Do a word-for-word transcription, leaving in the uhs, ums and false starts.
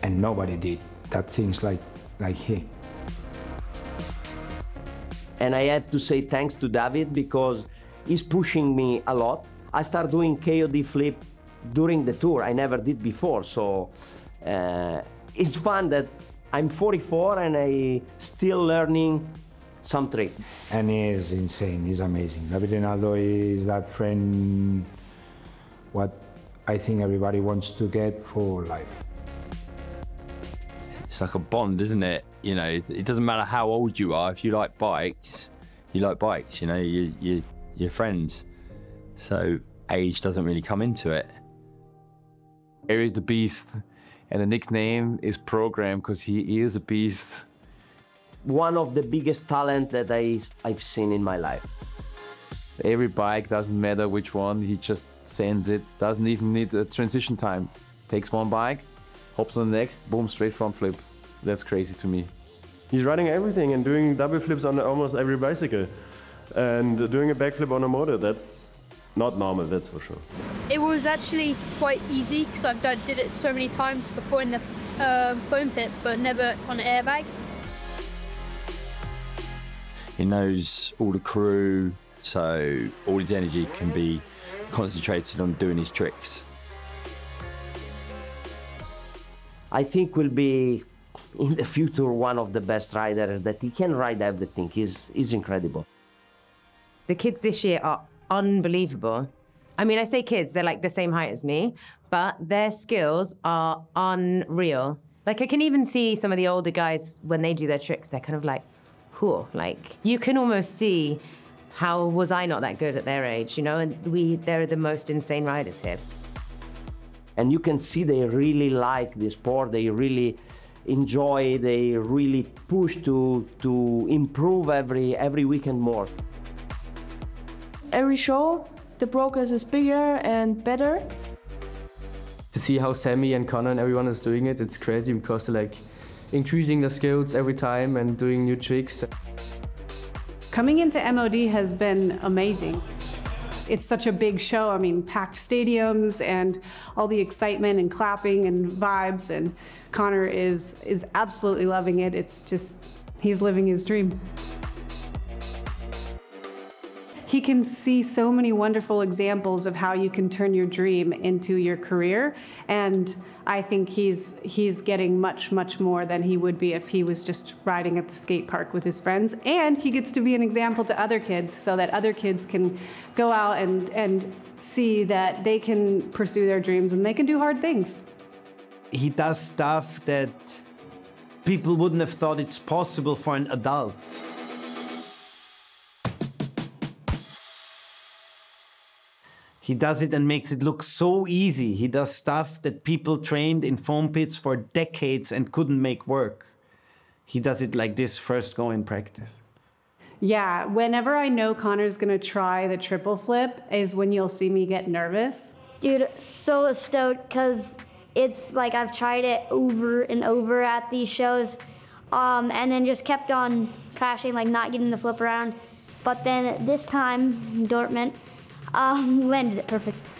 and nobody did that things like, like he. And I have to say thanks to David because he's pushing me a lot. I started doing K O D flip during the tour. I never did before, so uh, it's fun that I'm forty-four and I still learning some trick. And he's insane, he's amazing. David Rinaldo is that friend what I think everybody wants to get for life. It's like a bond, isn't it? You know, it doesn't matter how old you are. If you like bikes, you like bikes, you know, you, you, you're friends. So age doesn't really come into it. Eric the Beast, and the nickname is Program because he is a beast. One of the biggest talent that I, I've seen in my life. Every bike, doesn't matter which one, he just sends it. Doesn't even need a transition time. Takes one bike, hops on the next, boom, straight front flip. That's crazy to me. He's riding everything and doing double flips on almost every bicycle. And doing a backflip on a motor, that's not normal, that's for sure. It was actually quite easy because I've done, did it so many times before in the uh, foam pit, but never on an airbag. He knows all the crew, so all his energy can be concentrated on doing his tricks. I think will be in the future one of the best riders that he can ride everything. He's, he's incredible. The kids this year are unbelievable. I mean, I say kids, they're like the same height as me, but their skills are unreal. Like I can even see some of the older guys when they do their tricks, they're kind of like, whew, like you can almost see how was I not that good at their age, you know? And we, they're the most insane riders here. And you can see they really like the sport, they really enjoy, they really push to, to improve every, every weekend more. Every show, the progress is bigger and better. To see how Sammy and Connor and everyone is doing it, it's crazy because they're like increasing their skills every time and doing new tricks. Coming into M O D has been amazing. It's such a big show. I mean, packed stadiums and all the excitement and clapping and vibes, and Connor is, is absolutely loving it. It's just, he's living his dream. He can see so many wonderful examples of how you can turn your dream into your career, and I think he's he's getting much, much more than he would be if he was just riding at the skate park with his friends, and he gets to be an example to other kids so that other kids can go out and, and see that they can pursue their dreams and they can do hard things. He does stuff that people wouldn't have thought it's possible for an adult. He does it and makes it look so easy. He does stuff that people trained in foam pits for decades and couldn't make work. He does it like this first go in practice. Yeah, whenever I know Connor's gonna try the triple flip is when you'll see me get nervous. Dude, so stoked because it's like I've tried it over and over at these shows um, and then just kept on crashing, like not getting the flip around. But then this time, Dortmund, Um, landed it perfect.